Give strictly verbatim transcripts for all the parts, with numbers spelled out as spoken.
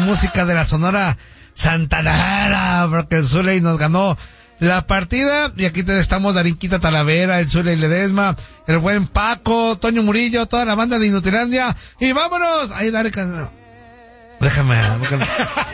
música de la Sonora Santanera, porque el Zuley nos ganó la partida. Y aquí te estamos Darinquita Talavera, el Zuley Ledesma, el buen Paco, Toño Murillo, toda la banda de Inutilandia. Y vámonos. Ahí, dale, déjame. déjame.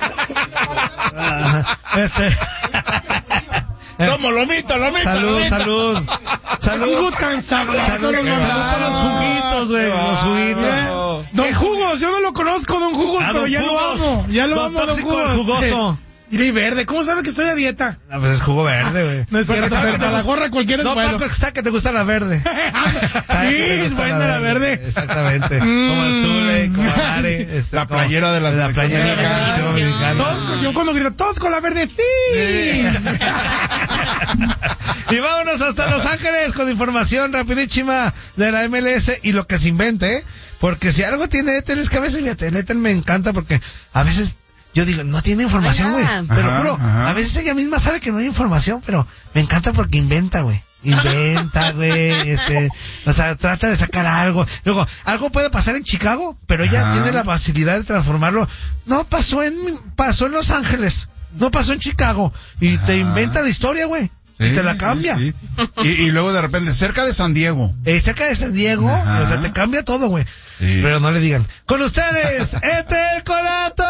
este... Tomo lomito, lomito. Salud, lomito. salud. Salud. Jugo tan sabroso. Salud, Los salud, los juguitos, güey. Los juguitos. Don Jugos, yo no lo conozco, Don Jugos, Ah, pero don ya Jugos. lo amo. Ya lo Don amo, Don Tóxico, el Jugos. jugoso. Mira, y verde, ¿cómo sabe que estoy a dieta? No, pues es jugo verde, güey. No es cierto, pero para la gorra cualquiera es no, bueno. Paco, está que te gusta la verde. Sí, es buena la verde. Exactamente. Mm. Como el Zuley, como Are. Este, La como, playera de la, la playera de la selección mexicana. Todos con- yo cuando grito, todos con la verde, sí. Y vámonos hasta Los Ángeles con información rapidísima de la M L S y lo que se invente, ¿eh? Porque si algo tiene Ethel es que a veces, fíjate, Ethel me encanta porque a veces yo digo, no tiene información, güey. Te lo juro, a veces ella misma sabe que no hay información, pero me encanta porque inventa, güey. Inventa, güey, este, o sea, trata de sacar algo. Luego, algo puede pasar en Chicago, pero ella Ajá. tiene la facilidad de transformarlo. No, pasó en, pasó en Los Ángeles, no pasó en Chicago. Y Ajá. te inventa la historia, güey. Sí, y te la cambia. sí, sí. Y, y luego de repente, cerca de San Diego. Eh, cerca de San Diego, Ajá. o sea, te cambia todo, güey. Sí. Pero no le digan. Con ustedes, Ethel Conato.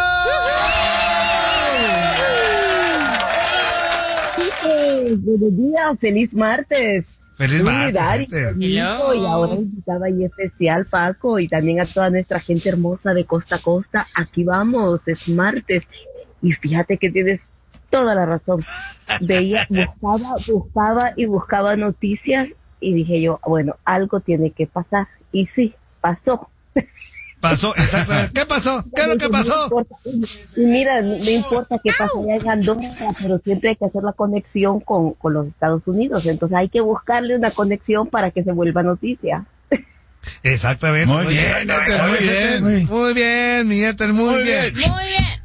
Buenos días, feliz martes. Feliz martes, Dari, Ethel. conmigo, y ahora invitada y especial Paco y también a toda nuestra gente hermosa de costa a costa. Aquí vamos, es martes y fíjate que tienes toda la razón. Veía, buscaba, buscaba y buscaba noticias y dije yo, bueno, algo tiene que pasar y sí, pasó. Pasó, exactamente. ¿Qué pasó? ¿Qué es lo que No pasó? importa. Y mira, no no importa qué pasa allá en Andorra, pero siempre hay que hacer la conexión con, con los Estados Unidos. Entonces hay que buscarle una conexión para que se vuelva noticia. Exactamente. Muy bien, Ethel, muy bien. Muy bien, mi Ethel, muy, Muy bien. bien. Muy bien.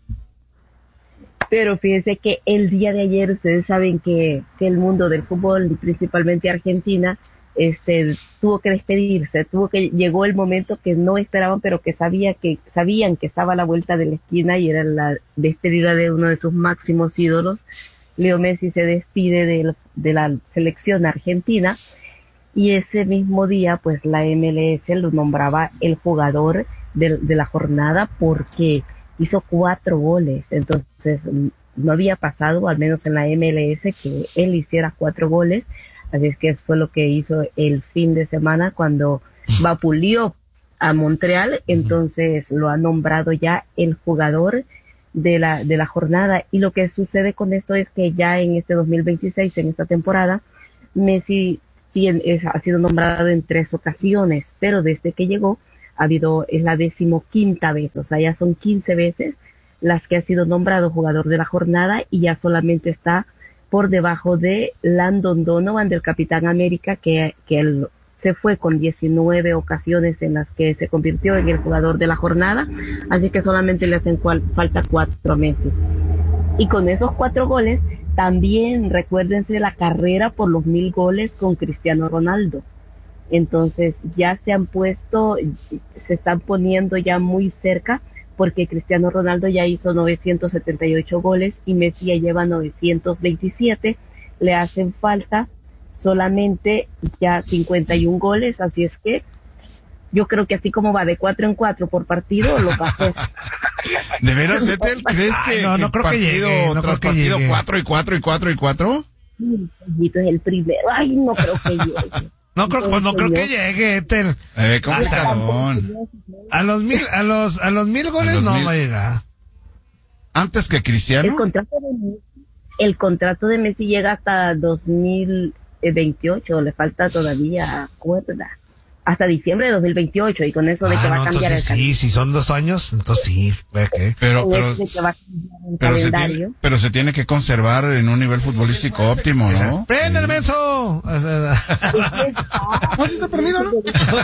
Pero fíjense que el día de ayer ustedes saben que, que el mundo del fútbol, y principalmente Argentina, este, tuvo que despedirse, tuvo que, llegó el momento que no esperaban, pero que sabía que, sabían que estaba a la vuelta de la esquina y era la despedida de uno de sus máximos ídolos. Leo Messi se despide de, de la selección argentina y ese mismo día, pues la M L S lo nombraba el jugador de, de la jornada porque hizo cuatro goles. Entonces, no había pasado, al menos en la M L S, que él hiciera cuatro goles. Así es que eso fue lo que hizo el fin de semana cuando vapuleó a Montreal. Entonces lo ha nombrado ya el jugador de la, de la jornada. Y lo que sucede con esto es que ya en este dos mil veintiséis, en esta temporada, Messi tiene, es, ha sido nombrado en tres ocasiones, pero desde que llegó ha habido, es la decimoquinta vez, o sea, ya son quince veces las que ha sido nombrado jugador de la jornada y ya solamente está por debajo de Landon Donovan, del Capitán América, que, que él se fue con diecinueve ocasiones en las que se convirtió en el jugador de la jornada, así que solamente le hacen cual, falta cuatro meses. Y con esos cuatro goles, también recuérdense la carrera por los mil goles con Cristiano Ronaldo. Entonces ya se han puesto, se están poniendo ya muy cerca, porque Cristiano Ronaldo ya hizo novecientos setenta y ocho goles y Messi ya lleva novecientos veintisiete, le hacen falta solamente ya cincuenta y uno goles, así es que yo creo que así como va de cuatro en cuatro por partido, lo va a hacer. ¿De veras, Ethel? ¿Crees que, Ay, no, no que creo que partido llegue, no tras creo que partido llegue. cuatro y cuatro y cuatro y cuatro? Sí, Pollito es el primero, ay, no creo que llegue. No creo, pues no creo que llegue, Ethel. Eh, complicadón. A los mil, a los, a los mil goles los no mil. va a llegar. Antes que El Cristiano. contrato de Messi, el contrato de Messi llega hasta dos mil veintiocho, le falta todavía, ¿cuerda? Hasta diciembre de dos mil veintiocho, y con eso de que Ah, va no, a cambiar entonces el sí, si son dos años, entonces sí, ¿ve qué? Pero, calendario, pero, de que va a cambiar el pero, se calendario. tiene, pero se tiene que conservar en un nivel futbolístico óptimo, ¿no? ¡Prende el menso! O sea, No, sí está perdido, ¿no?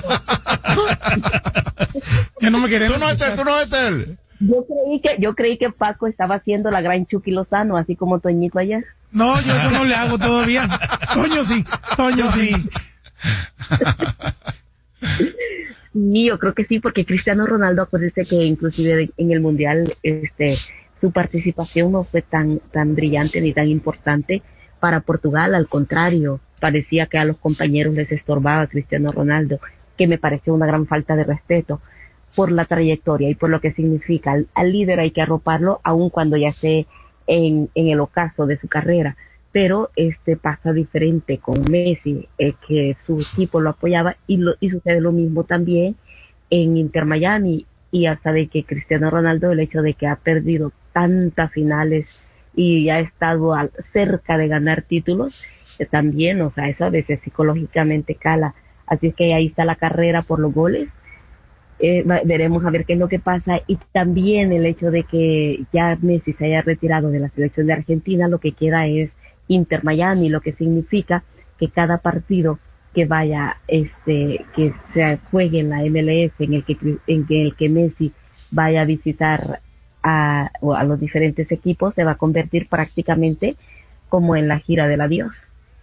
Ya no me queremos. Tú no, Ethel, tú no, Ethel. Yo creí que, yo creí que Paco estaba haciendo la gran Chucky Lozano, así como Toñito ayer. No, yo eso no le hago todavía. Toño sí, Toño sí. Y yo creo que sí, porque Cristiano Ronaldo, acuérdense que inclusive en el Mundial, este, su participación no fue tan, tan brillante ni tan importante para Portugal, al contrario, parecía que a los compañeros les estorbaba Cristiano Ronaldo, que me pareció una gran falta de respeto por la trayectoria y por lo que significa. Al, al líder hay que arroparlo, aun cuando ya esté en, en el ocaso de su carrera, pero este pasa diferente con Messi, eh, que su equipo lo apoyaba, y, lo, y sucede lo mismo también en Inter Miami, y ya sabe que Cristiano Ronaldo, el hecho de que ha perdido tantas finales y ha estado al, cerca de ganar títulos, eh, también, o sea, eso a veces psicológicamente cala. Así es que ahí está la carrera por los goles. Eh, veremos a ver qué es lo que pasa, y también el hecho de que ya Messi se haya retirado de la selección de Argentina, lo que queda es Inter Miami, lo que significa que cada partido que vaya, este, que se juegue en la M L S, en el que, en el que Messi vaya a visitar a, a los diferentes equipos, se va a convertir prácticamente como en la gira del adiós.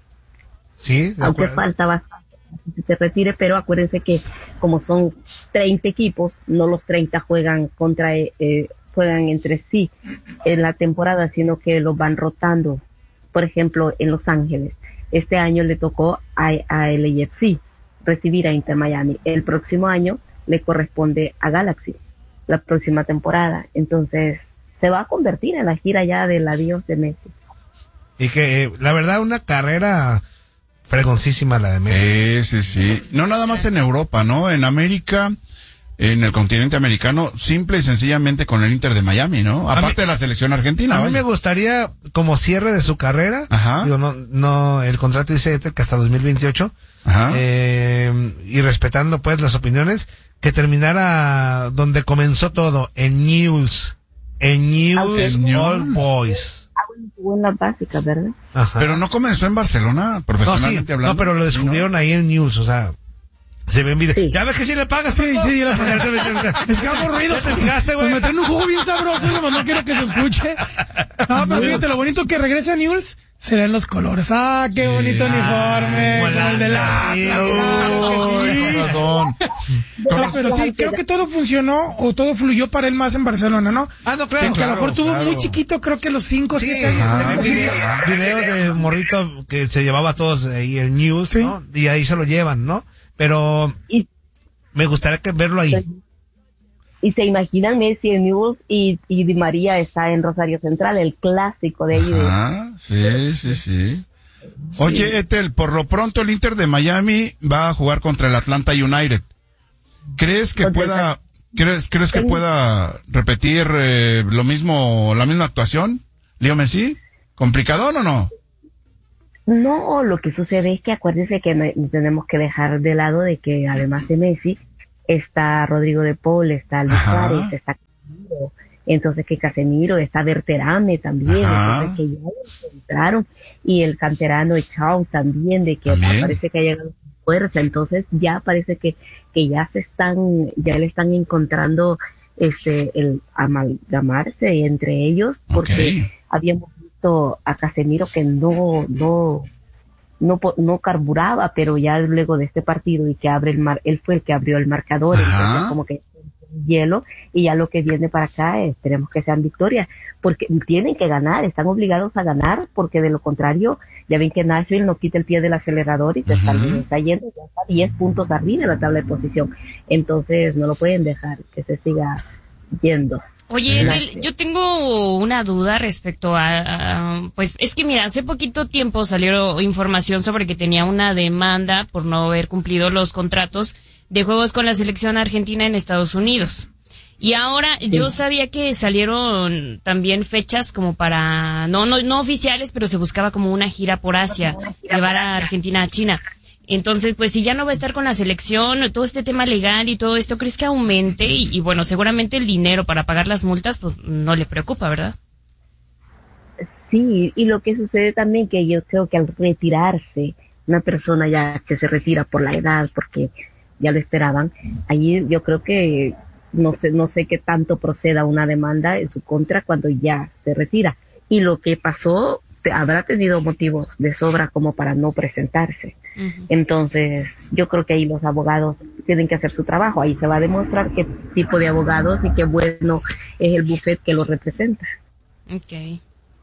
Sí, de aunque acuerdo. falta bastante que se retire, pero acuérdense que como son treinta equipos, no los treinta juegan contra eh, juegan entre sí en la temporada, sino que los van rotando. Por ejemplo, en Los Ángeles, este año le tocó a, a L A F C recibir a Inter Miami. El próximo año le corresponde a Galaxy, la próxima temporada. Entonces, se va a convertir en la gira ya del adiós de Messi. Y que, eh, la verdad, una carrera fregoncísima la de Messi. Sí, sí, sí. No nada más en Europa, ¿no? En América, en el continente americano, simple y sencillamente con el Inter de Miami, ¿no? Aparte mí, de la selección argentina. A mí vaya. me gustaría, como cierre de su carrera, Ajá. digo, no, no, el contrato dice que hasta dos mil veintiocho, Ajá. eh, y respetando pues las opiniones, que terminara donde comenzó todo, en Newell's, en Newell's En Old Newell's. Boys. Jugó en la básica, ¿verdad? Ajá. Pero no comenzó en Barcelona, No, sí, profesionalmente hablando. no, pero lo descubrieron ahí en Newell's, o sea, se ven videos. Sí. Ya ves que si le pagas. Sí, ¿no? sí, ya la- Es que hago ruido. ¿Ya te fijaste, güey? Me traen un jugo bien sabroso, nomás no quiero que se escuche. Ah, pero fíjate, lo bonito que regrese a Newell's serán los colores. Ah, qué bonito uniforme, como como el de la... sí, Claro que sí. Con razón. No, pero sí, creo que todo funcionó o todo fluyó para él más en Barcelona, ¿no? Ah, no, claro. Que a lo mejor claro, tuvo claro. muy chiquito, creo que los cinco o Sí, siete años. se ¿no? ven videos, videos de morrito que se llevaba a todos ahí en News, Sí. ¿no? Y ahí se lo llevan, ¿no? Pero Y, me gustaría que verlo ahí. y se imaginan Messi en Newell's y, y Di María está en Rosario Central, el clásico de ahí. de- Ah, sí, sí, sí. Oye, Etel, por lo pronto el Inter de Miami va a jugar contra el Atlanta United. ¿Crees que Contra el- pueda, crees, crees que Sí. pueda repetir eh, lo mismo, la misma actuación, Leo Messi? ¿Complicadón o no? No, lo que sucede es que acuérdense que no- tenemos que dejar de lado de que además de Messi está Rodrigo de Paul, está Luis Ajá. Suárez, está Casemiro, entonces que Casemiro, está Berterame también, Ajá. entonces que ya lo encontraron, y el canterano Chao también, de que También. parece que ha llegado con fuerza, entonces ya parece que, que ya se están, ya le están encontrando este el amalgamarse entre ellos, porque Ok. habíamos visto a Casemiro que no, no, no, po- no carburaba, pero ya luego de este partido y que abre el mar, él fue el que abrió el marcador, Ajá. entonces como que hielo, y ya lo que viene para acá esperemos que sean victorias, porque tienen que ganar, están obligados a ganar, porque de lo contrario, ya ven que Nashville no quita el pie del acelerador y se está, Ujú. se está yendo, ya está diez puntos arriba en la tabla de posición, entonces no lo pueden dejar que se siga yendo. Oye, Gracias. Edel, yo tengo una duda respecto a, a- pues es que mira, hace poquito tiempo salió información sobre que tenía una demanda por no haber cumplido los contratos de juegos con la selección argentina en Estados Unidos. Y ahora yo sabía que salieron también fechas como para, no, no, no oficiales, pero se buscaba como una gira por Asia, llevar a Argentina a China. Entonces, pues si ya no va a estar con la selección, todo este tema legal y todo esto, ¿crees que aumente? Y, y bueno, seguramente el dinero para pagar las multas, pues no le preocupa, ¿verdad? Sí, y lo que sucede también que yo creo que al retirarse, una persona ya que se retira por la edad, porque ya lo esperaban, ahí yo creo que no sé, no sé qué tanto proceda una demanda en su contra cuando ya se retira. Y lo que pasó te- habrá tenido motivos de sobra como para no presentarse. Ujú. Entonces, yo creo que ahí los abogados tienen que hacer su trabajo. Ahí se va a demostrar qué tipo de abogados y qué bueno es el bufete que los representa. Okay.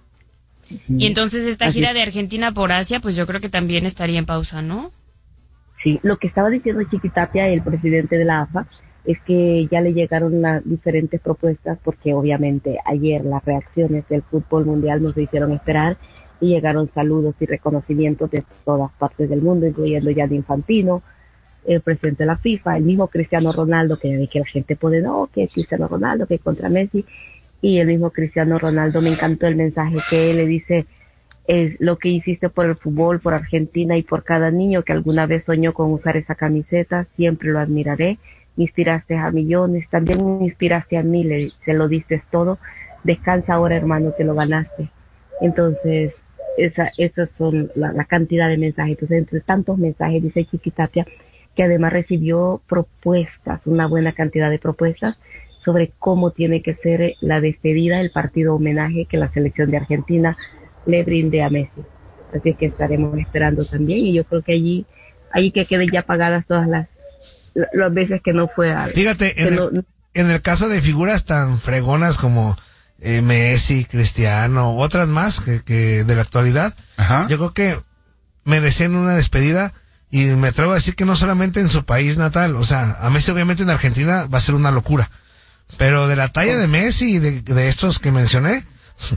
Y entonces esta Así gira es. de Argentina por Asia, pues yo creo que también estaría en pausa, ¿no? Sí, lo que estaba diciendo Chiquitapia, el presidente de la A F A, es que ya le llegaron las diferentes propuestas, porque obviamente ayer las reacciones del fútbol mundial nos hicieron esperar y llegaron saludos y reconocimientos de todas partes del mundo, incluyendo Gianni Infantino, el presidente de la FIFA, el mismo Cristiano Ronaldo, que ya ve que la gente pone, no, que Cristiano Ronaldo, que contra Messi, y el mismo Cristiano Ronaldo, me encantó el mensaje que él le dice, es lo que hiciste por el fútbol, por Argentina y por cada niño que alguna vez soñó con usar esa camiseta, siempre lo admiraré, inspiraste a millones, también me inspiraste a mí, le, se lo diste todo, descansa ahora hermano, te lo ganaste. Entonces, esa, esas son la, la cantidad de mensajes, entonces entre tantos mensajes, dice Chiquitapia, que además recibió propuestas, una buena cantidad de propuestas, sobre cómo tiene que ser la despedida, el partido homenaje que la selección de Argentina le brinde a Messi. Así que estaremos esperando también, y yo creo que allí, allí que queden ya pagadas todas las, las veces que no fue a... Fíjate, que en, no- el, en el caso de figuras tan fregonas como eh, Messi, Cristiano, otras más que, que de la actualidad, Ajá. yo creo que merecen una despedida, y me atrevo a decir que no solamente en su país natal, o sea, a Messi obviamente en Argentina va a ser una locura, pero de la talla de Messi y de, de estos que mencioné,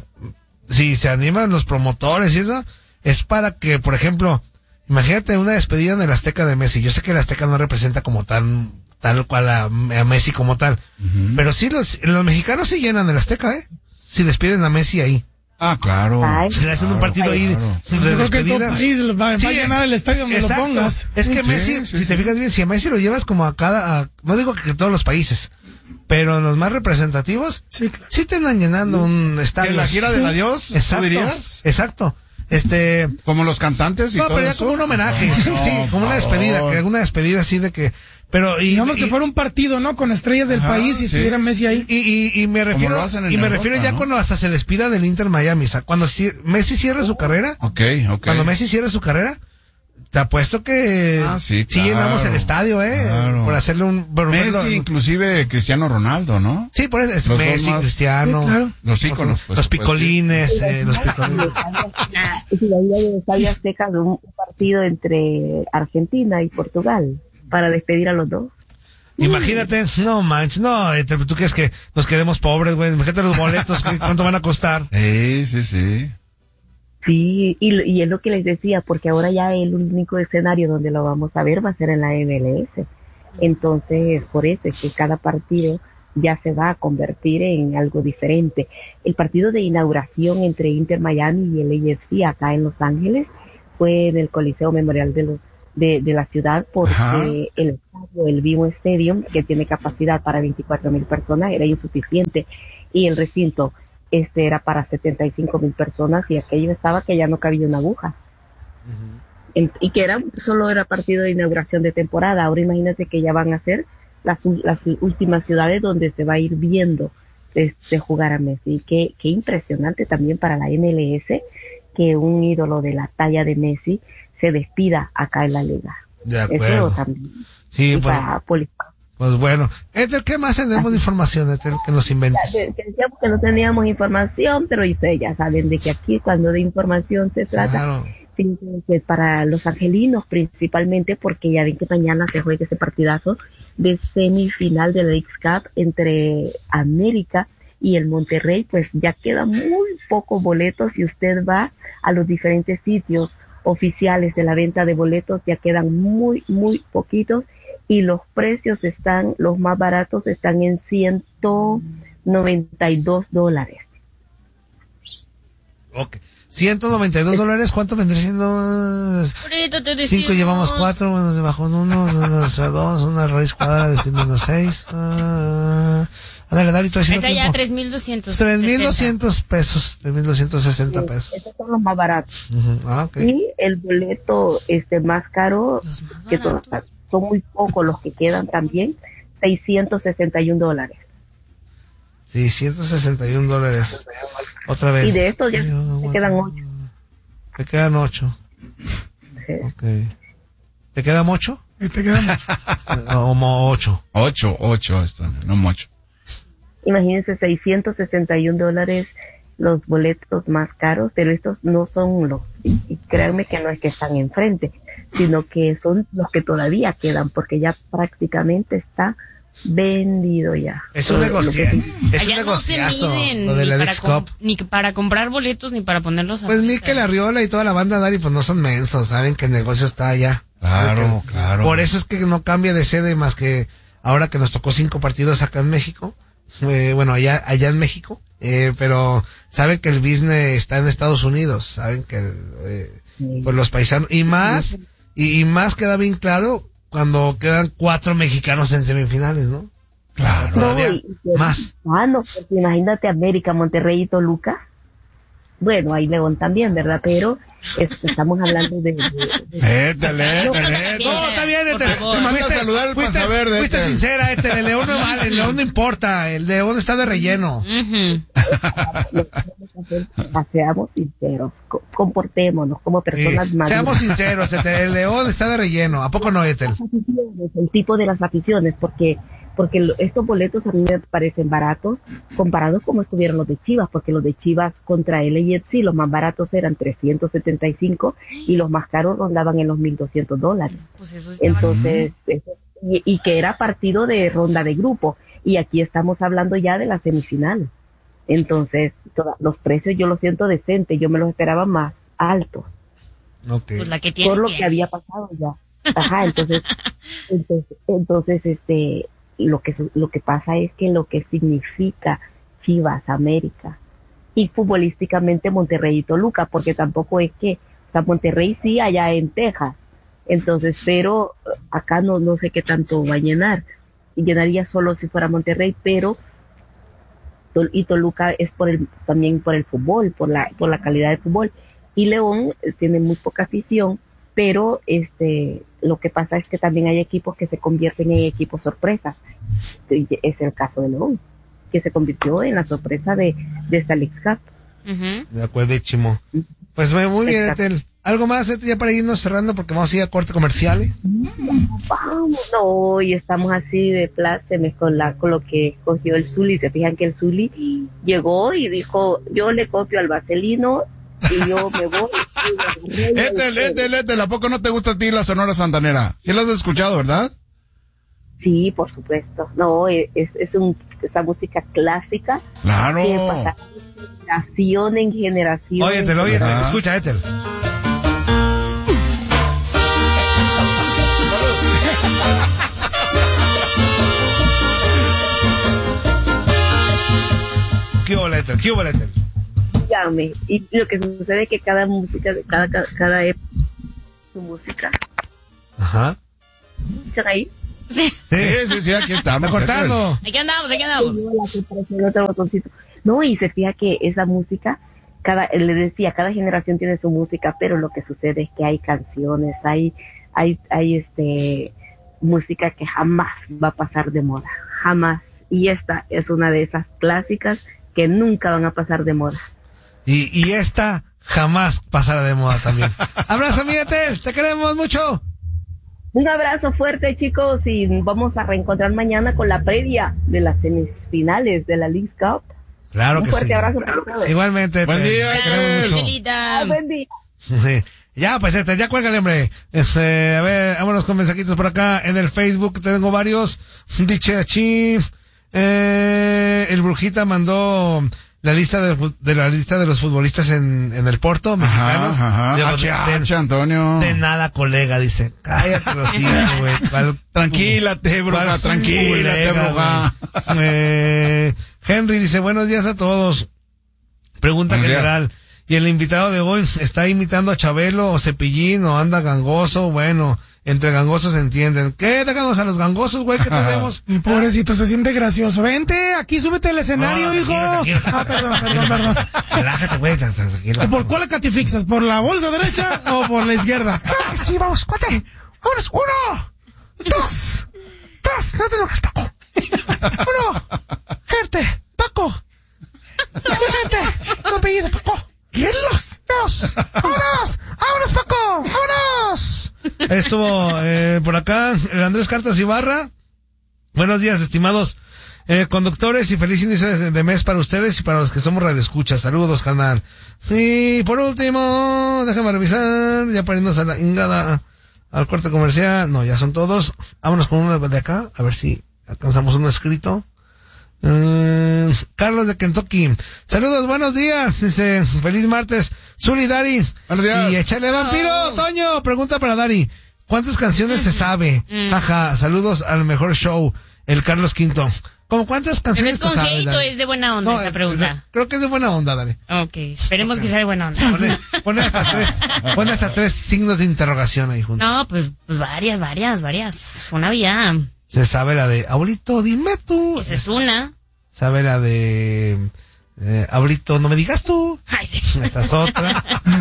si se animan los promotores y eso, es para que, por ejemplo, imagínate una despedida en el Azteca de Messi. Yo sé que el Azteca no representa como tan, tal cual a, a Messi como tal, Ujú. pero sí los, los mexicanos sí llenan el Azteca, ¿eh? Si despiden a Messi ahí. Ah, claro. Ay. Si le hacen un partido ahí de, claro. de Yo creo que en todo despedida. país va, va Sí, a llenar el estadio donde exacto. lo pongas. Es que Sí, Messi, sí, si sí. te fijas bien, si a Messi lo llevas como a cada, a- no digo que en todos los países, pero en los más representativos, Sí, claro. sí te andan llenando un estadio. ¿Que la gira del adiós, tú Exacto, dirías? exacto. Este, Como los cantantes y no, todo pero ya eso. como un homenaje, No, sí, no, sí, como una por despedida, favor. que una despedida así de que, pero y Digamos y, que fuera un partido, ¿no? Con estrellas del Ajá, país y sí. estuviera Messi ahí. y, y, y me refiero, lo hacen en y me Europa, refiero ya ¿no? cuando hasta se despida del Inter Miami, o sea, cuando ci- Messi cierre su carrera, Ok, ok. cuando Messi cierre su carrera, te apuesto que Ah, sí, claro, llenamos el estadio, eh, claro. por hacerle un, por Messi, verlo- inclusive Cristiano Ronaldo, ¿no? sí, por eso es Los dos Messi, más- Cristiano, Sí, claro. Los íconos, pues, los pues, picolines, eh, los picolines. Y si la idea de Estadio Azteca de un partido entre Argentina y Portugal para despedir a los dos. Imagínate, no manches, no, eh, te- tú crees que nos quedemos pobres, güey, imagínate los boletos, ¿qué- ¿cuánto van a costar? Sí, sí, sí. Sí, y, y es lo que les decía, porque ahora ya el único escenario donde lo vamos a ver va a ser en la M L S. Entonces, por eso es que cada partido ya se va a convertir en algo diferente. El partido de inauguración entre Inter Miami y el A F C acá en Los Ángeles fue en el Coliseo Memorial de, los, de, de la ciudad, porque Ajá. el estadio, el Vivo Stadium, que tiene capacidad para veinticuatro mil personas, era insuficiente, y el recinto este era para setenta y cinco mil personas, y aquello estaba que ya no cabía una aguja. En- y que era solo era partido de inauguración de temporada. Ahora imagínate que ya van a ser las, u- las últimas ciudades donde se va a ir viendo este, jugar a Messi. Qué, qué impresionante también para la M L S que un ídolo de la talla de Messi se despida acá en la liga. De Eso acuerdo. también. Sí, Y pues, para Poli- pues bueno. Ethel, ¿qué más tenemos de información, Ethel, que nos inventes? que- que decíamos que no teníamos información, pero ustedes ya saben de que aquí cuando de información se trata, Claro. sí, que para los angelinos principalmente, porque ya ven que mañana se juega ese partidazo de semifinal de la X-Cup entre América y el Monterrey, pues ya quedan muy pocos boletos. Si usted va a los diferentes sitios oficiales de la venta de boletos, ya quedan muy, muy poquitos, y los precios están, los más baratos están en ciento noventa y dos dólares. Ok. ciento noventa y dos dólares, ¿cuánto vendría siendo? Ahorita te decimos. Cinco, llevamos cuatro, menos de bajón uno, menos a dos, una raíz cuadrada de menos seis. Ah, dale, dale, estoy haciendo Está ya tiempo. tres mil doscientos. Tres mil doscientos pesos, tres mil doscientos sesenta pesos. Estos son los más baratos. Ujú. Ah, ok. Y el boleto este más caro, Los más que son, baratos. son muy pocos los que quedan también, seiscientos sesenta y un dólares. Sí, ciento sesenta y un dólares. Otra vez. Y de estos ya se quedan ocho. Te quedan ocho. Sí. Ok. ¿Te quedan ocho? Te quedan O mo- ocho. Ocho, ocho, esto, no mucho. Imagínense, seiscientos sesenta y un dólares los boletos más caros, pero estos no son los, y, y créanme que no es que están enfrente, sino que son los que todavía quedan, porque ya prácticamente está vendido ya. Es un Lo- lo que negocio. sí- Es un Allá no se negociazo. miden Lo de la ni, para Leagues com- Cup. ni para comprar boletos ni para ponerlos a Pues venta. Mikel Arriola y toda la banda Dari, pues no son mensos, saben que el negocio está allá. Claro, Porque- claro. Por eso es que no cambia de sede más que ahora que nos tocó cinco partidos acá en México. Eh, bueno, allá, allá en México. Eh, pero saben que el business está en Estados Unidos. Saben que el, eh, pues los paisanos. Y más, y, y más queda bien claro cuando quedan cuatro mexicanos en semifinales, ¿no? Claro. Todavía No, y- y- más. Ah, no, porque imagínate América, Monterrey y Toluca. Bueno, hay León también, ¿verdad? Pero este, estamos hablando de... de- de- Étale, étale, étale. No, está bien, Por Etel. favor. Te manda a saludar el fuiste, Pasaverde, fuiste Etel. sincera, Etel. El León no vale, el León no importa. El León está de relleno. Ujú. Seamos sinceros, co- comportémonos como personas Sí, maduras. seamos sinceros, Etel, el León está de relleno. ¿A poco no, Etel? Aficiones, el tipo de las aficiones, porque porque lo- estos boletos a mí me parecen baratos comparados como estuvieron los de Chivas, porque los de Chivas contra L A F C, los más baratos eran trescientos setenta y cinco y los más caros rondaban en los mil doscientos dólares. Pues eso está Entonces, eso- y, y que era partido de ronda de grupo, y aquí estamos hablando ya de la semifinal. Entonces, toda- los precios yo los siento decentes, yo me los esperaba más altos Ok. pues la que tiene por lo tiene. que había pasado ya. Ajá, entonces, entonces, entonces, este, lo que su- lo que pasa es que lo que significa Chivas, América y futbolísticamente Monterrey y Toluca, porque tampoco es que, o sea, Monterrey sí allá en Texas, entonces, pero acá no no sé qué tanto va a llenar, y llenaría solo si fuera Monterrey, pero Tol- y Toluca es por el también por el fútbol, por la por la calidad del fútbol, y León eh, tiene muy poca afición, pero este lo que pasa es que también hay equipos que se convierten en equipos sorpresas. Y es el caso de León, que se convirtió en la sorpresa de, de esta Leagues Cup. Ujú. De acuerdo, Chimo. Pues muy muy bien, Exacto. Etel. ¿Algo más, Etel, ya para irnos cerrando? Porque vamos a ir a corte comercial. ¿eh? Vamos, no, hoy estamos así de plácemes con la con lo que escogió el Zuli. Se fijan que el Zuli llegó y dijo, yo le copio al Vaselino y yo me voy. Étel, Étel, Étel, ¿a poco no te gusta a ti la Sonora Santanera? Sí la has escuchado, ¿verdad? Sí, por supuesto. No, es, es un, esa música clásica Claro. que pasa de generación en generación. Oye, Etel, oye, Etel, Ajá. escucha, Etel. ¿Qué hubo, Etel? ¿Qué hubo, Etel? Llame. Y lo que sucede es que cada música, cada, cada, cada época, su música. Ajá. ¿Escuchan ahí? Sí. Sí, sí, sí, aquí estamos. Está cortando. Aquí andamos, aquí andamos. La que apareció en otro botoncito. No, y se fija que esa música, cada, le decía, cada generación tiene su música, pero lo que sucede es que hay canciones, hay, hay, hay este, música que jamás va a pasar de moda, jamás. Y esta es una de esas clásicas que nunca van a pasar de moda. Y, y esta jamás pasará de moda también. Abrazo, mi Etel, te queremos mucho. Un abrazo fuerte, chicos, y vamos a reencontrar mañana con la previa de las semifinales de la Leagues Cup. Claro Un que fuerte sí. abrazo para todos. Igualmente, Buen Etel, día, te Etel. queremos mucho. Angelita. Buen día. Sí. Ya, pues este, ya cuélgale, hombre. Este, a ver, vámonos con mensajitos por acá. En el Facebook tengo varios. Dice aquí, eh, el Brujita mandó la lista de, fu- de la lista de los futbolistas en, en el Porto, mexicanos. Ajá, Digo, ajá. de- H, H, Antonio. de nada, colega, dice. Cállate, los hijos, güey. ¿Cuál- Tranquílate, bruja, cuál tranquílate, colega, bruja. güey? Eh, Henry dice, buenos días a todos. Pregunta Buenos días. general. ¿Y el invitado de hoy está imitando a Chabelo o Cepillín o anda gangoso? Bueno, entre gangosos se entienden. ¿Qué? Déjanos a los gangosos, güey, que tenemos. Mi pobrecito se siente gracioso. Vente, aquí súbete al escenario, No, hijo. tranquilo, tranquilo. Ah, perdón, perdón, perdón. Relájate, güey, tran- tran- tranquilo. ¿Por cuál catifixas? ¿Por la bolsa derecha o por la izquierda? Claro que sí, vamos, cuate. Vámonos, uno, dos, tres, no te enojes, Paco. Uno, Gerte, Paco. Gerte, no apellido, Paco. ¿Quién los? Dos, vámonos. Estuvo eh, por acá el Andrés Cartas Ibarra. Buenos días, estimados eh, conductores, y feliz inicio de, de mes para ustedes y para los que somos radioescuchas. Saludos, canal. Y por último, déjame revisar, ya poniéndonos a la ingada al corte comercial. No, ya son todos. Vámonos con uno de acá, a ver si alcanzamos uno escrito. Uh, Carlos de Kentucky. Saludos, buenos días. Dice, feliz martes. Zuli, Dari. Buenos días. Y échale vampiro, Oh. Toño. Pregunta para Dari. ¿Cuántas canciones se sabe? Mm. Jaja, saludos al mejor show, el Carlos Quinto. ¿Cómo cuántas ¿Pero canciones es te con sabes, hate o Dari? es de buena onda No, esta es- pregunta? creo que es de buena onda, Dari. Ok, esperemos que sea de buena onda. Pone, pone hasta tres, pone hasta tres signos de interrogación ahí juntos. No, pues, pues varias, varias, varias. Una vía. Se sabe la de, abuelito, dime tú. Esa es una. Sabe la de, eh, abuelito, no me digas tú. Ay, sí. Esta es otra.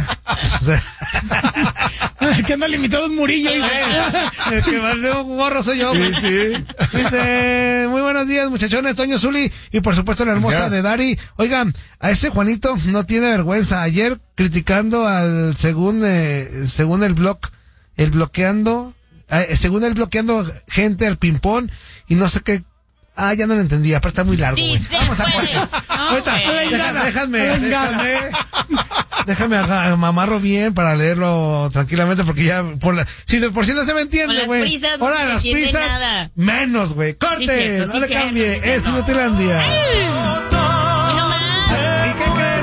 Que anda limitado un Murillo. Sí, El que más de un gorro soy yo. Sí, sí. Dice, muy buenos días, muchachones, Toño, Zuli, y por supuesto la hermosa Gracias. de Dari. Oigan, a este Juanito no tiene vergüenza. Ayer criticando al, según, eh, según el blog, el bloqueando, eh, según el bloqueando gente al ping-pong, y no sé qué. Ah, ya no lo entendía, pero está muy largo, Sí, güey. se Vamos a puede. corte. No, Ahorita, güey. deja- déjame, Venga. déjame, déjame aga- mamarro bien para leerlo tranquilamente, porque ya, por la, si de por sí no se me Con entiende, las güey. prisas no Ahora se las entiende prisas, nada. menos, güey. Corte, Sí, cierto, no sí, le cierto, cambie, sí, es cierto. Inutilandia. Y no más. ¿Y qué creen?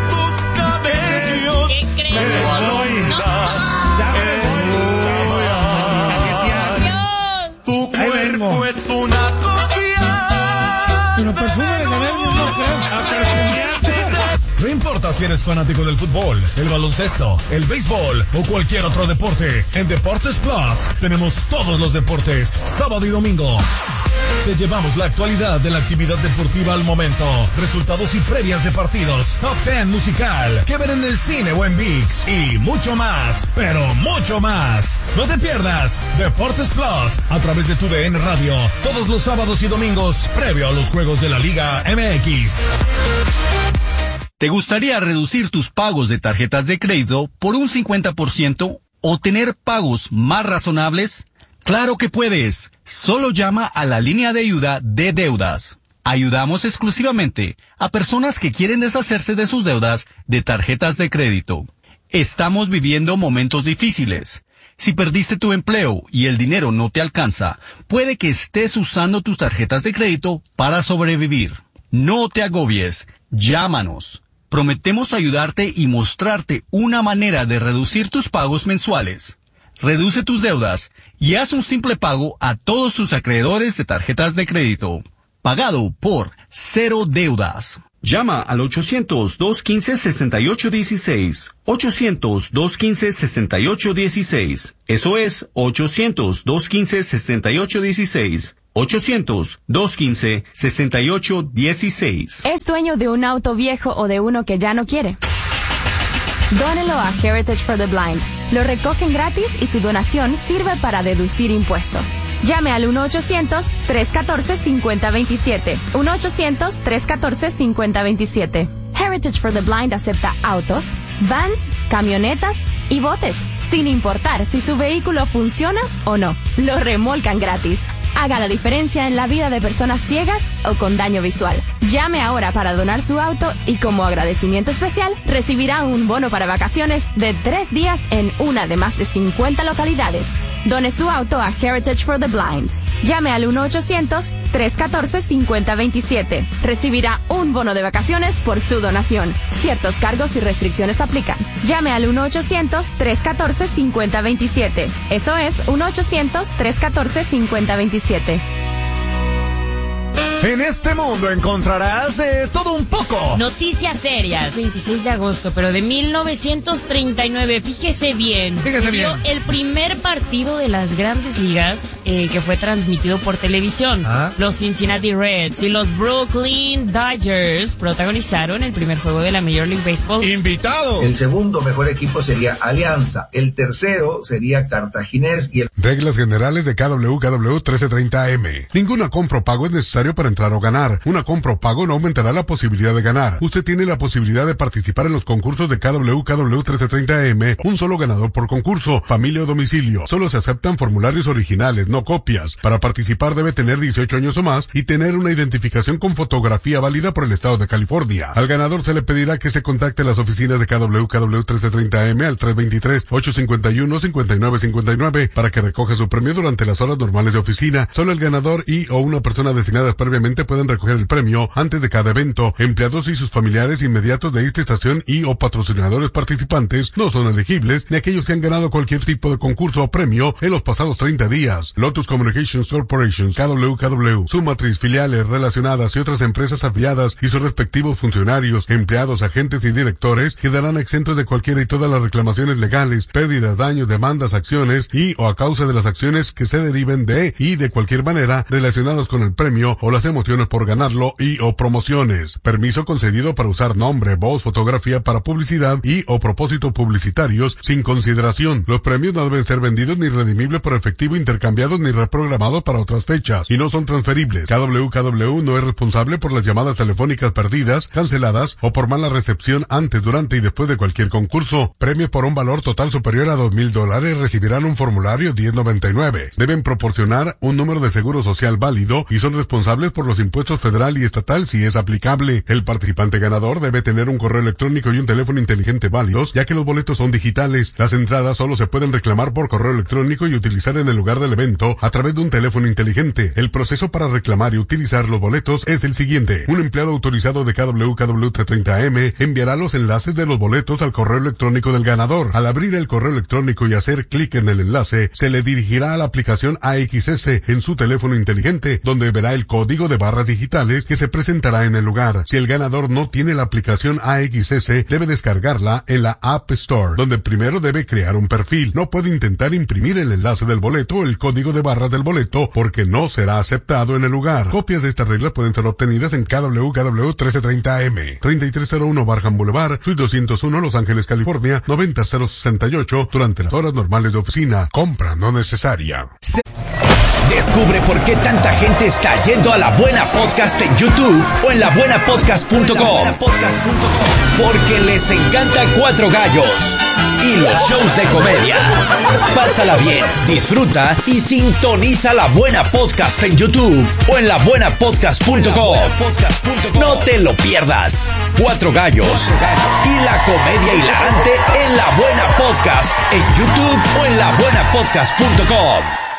¿Qué creen? Me voy. No, no. Ya me voy. Dios. Ahí vengo. Es una copia. Pero perfume de nervios, ¿no crees? No importa si eres fanático del fútbol, el baloncesto, el béisbol o cualquier otro deporte. En Deportes Plus tenemos todos los deportes, sábado y domingo. Te llevamos la actualidad de la actividad deportiva al momento, resultados y previas de partidos, top ten musical, que ver en el cine o en ViX y mucho más, pero mucho más. No te pierdas Deportes Plus a través de tu D N Radio todos los sábados y domingos previo a los juegos de la Liga M X. ¿Te gustaría reducir tus pagos de tarjetas de crédito por un cincuenta por ciento o tener pagos más razonables? ¡Claro que puedes! Solo llama a la línea de ayuda de deudas. Ayudamos exclusivamente a personas que quieren deshacerse de sus deudas de tarjetas de crédito. Estamos viviendo momentos difíciles. Si perdiste tu empleo y el dinero no te alcanza, puede que estés usando tus tarjetas de crédito para sobrevivir. No te agobies. Llámanos. Prometemos ayudarte y mostrarte una manera de reducir tus pagos mensuales. Reduce tus deudas y haz un simple pago a todos tus acreedores de tarjetas de crédito. Pagado por Cero Deudas. Llama al ochocientos, dos quince, sesenta y ocho dieciséis. ochocientos, dos quince, sesenta y ocho dieciséis. Eso es ochocientos, dos quince, sesenta y ocho dieciséis. ochocientos, dos quince, sesenta y ocho dieciséis. ¿Es dueño de un auto viejo o de uno que ya no quiere? Dónelo a Heritage for the Blind. Lo recogen gratis y su donación sirve para deducir impuestos. Llame al uno ochocientos, tres uno cuatro, cinco cero dos siete. uno ochocientos, tres uno cuatro, cinco cero dos siete. Heritage for the Blind acepta autos, vans, camionetas y botes, sin importar si su vehículo funciona o no. Lo remolcan gratis. Haga la diferencia en la vida de personas ciegas o con daño visual. Llame ahora para donar su auto y como agradecimiento especial recibirá un bono para vacaciones de tres días en una de más de cincuenta localidades. Done su auto a Heritage for the Blind. Llame al uno ochocientos, tres uno cuatro, cinco cero dos siete. Recibirá un bono de vacaciones por su donación. Ciertos cargos y restricciones aplican. Llame al uno ochocientos, tres uno cuatro, cinco cero dos siete. Eso es uno ochocientos, tres uno cuatro, cinco cero dos siete. En este mundo encontrarás de todo un poco. Noticias serias. veintiséis de agosto, pero de mil novecientos treinta y nueve. Fíjese bien. Fíjese Se dio bien. el primer partido de las grandes ligas eh, que fue transmitido por televisión. Ah. Los Cincinnati Reds y los Brooklyn Dodgers protagonizaron el primer juego de la Major League Baseball. Invitado. El segundo mejor equipo sería Alianza, el tercero sería Cartaginés y el Reglas generales de K W K W trece treinta A M. Ninguna compra o pago es necesario para entrar o ganar. Una compra o pago no aumentará la posibilidad de ganar. Usted tiene la posibilidad de participar en los concursos de K W K W trece treinta A M. Un solo ganador por concurso, familia o domicilio. Solo se aceptan formularios originales, no copias. Para participar debe tener dieciocho años o más y tener una identificación con fotografía válida por el estado de California. Al ganador se le pedirá que se contacte a las oficinas de K W K W trece treinta A M al tres dos tres, ocho cinco uno, cinco nueve cinco nueve para que recoja su premio durante las horas normales de oficina. Solo el ganador y o una persona designadas previamente pueden recoger el premio antes de cada evento. Empleados y sus familiares inmediatos de esta estación y o patrocinadores participantes no son elegibles, ni aquellos que han ganado cualquier tipo de concurso o premio en los pasados treinta días. Lotus Communications Corporation, K W K W, su matriz, filiales relacionadas y otras empresas afiliadas y sus respectivos funcionarios, empleados, agentes y directores quedarán exentos de cualquiera y todas las reclamaciones legales, pérdidas, daños, demandas, acciones y o a causa de las acciones que se deriven de y de cualquier manera relacionados con el premio o las emociones por ganarlo y o promociones. Permiso concedido para usar nombre, voz, fotografía para publicidad y o propósitos publicitarios sin consideración. Los premios no deben ser vendidos ni redimibles por efectivo, intercambiados ni reprogramados para otras fechas y no son transferibles. K W K W no es responsable por las llamadas telefónicas perdidas, canceladas o por mala recepción antes, durante y después de cualquier concurso. Premios por un valor total superior a dos mil dólares recibirán un formulario diez noventa y nueve. Deben proporcionar un número de seguro social válido y son responsables por los impuestos federal y estatal si es aplicable. El participante ganador debe tener un correo electrónico y un teléfono inteligente válidos, ya que los boletos son digitales. Las entradas solo se pueden reclamar por correo electrónico y utilizar en el lugar del evento a través de un teléfono inteligente. El proceso para reclamar y utilizar los boletos es el siguiente. Un empleado autorizado de K W K W treinta A M enviará los enlaces de los boletos al correo electrónico del ganador. Al abrir el correo electrónico y hacer clic en el enlace, se le dirigirá a la aplicación A X S en su teléfono inteligente, donde verá el código de barras digitales que se presentará en el lugar. Si el ganador no tiene la aplicación A X S, debe descargarla en la App Store, donde primero debe crear un perfil. No puede intentar imprimir el enlace del boleto o el código de barras del boleto porque no será aceptado en el lugar. Copias de estas reglas pueden ser obtenidas en K W K W trece treinta A M, treinta y tres cero uno Barham Boulevard, Suite doscientos uno, Los Ángeles, California, noventa cero sesenta y ocho, durante las horas normales de oficina. Compra no necesaria. Descubre por qué tanta gente está yendo a La Buena Podcast en YouTube o en la buena podcast punto com. Porque les encanta Cuatro Gallos y los shows de comedia. Pásala bien, disfruta y sintoniza La Buena Podcast en YouTube o en la buena podcast punto com. No te lo pierdas. Cuatro Gallos y la comedia hilarante en La Buena Podcast en YouTube o en la buena podcast punto com.